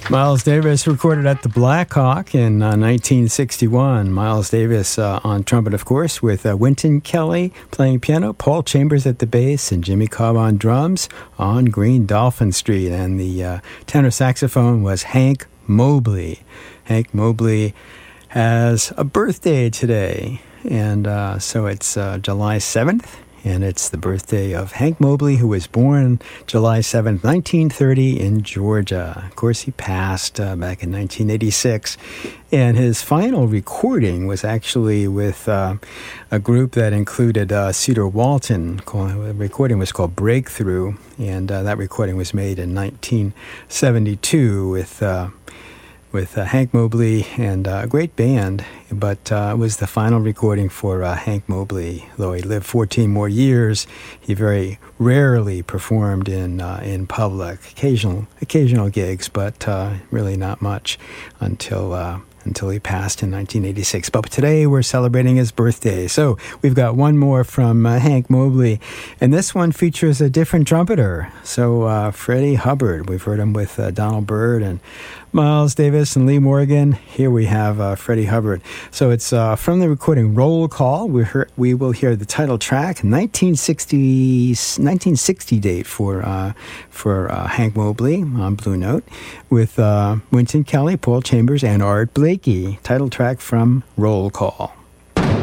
Miles Davis recorded at the Black Hawk in 1961. Miles Davis on trumpet, of course, with Wynton Kelly playing piano, Paul Chambers at the bass, and Jimmy Cobb on drums on Green Dolphin Street. And the tenor saxophone was Hank Mobley. Hank Mobley has a birthday today, and so it's July 7th. And it's the birthday of Hank Mobley, who was born July 7th, 1930 in Georgia. Of course, he passed back in 1986. And his final recording was actually with a group that included Cedar Walton. The recording was called Breakthrough, and that recording was made in 1972 with Hank Mobley and a great band, but it was the final recording for Hank Mobley. Though he lived 14 more years, he very rarely performed in public. Occasional gigs, but really not much until he passed in 1986. But today we're celebrating his birthday. So we've got one more from Hank Mobley, and this one features a different trumpeter. So Freddie Hubbard, we've heard him with Donald Byrd and Miles Davis and Lee Morgan. Here we have Freddie Hubbard. So it's from the recording Roll Call. We will hear the title track, 1960 date for Hank Mobley on Blue Note, with Wynton Kelly, Paul Chambers, and Art Blakey. Title track from Roll Call.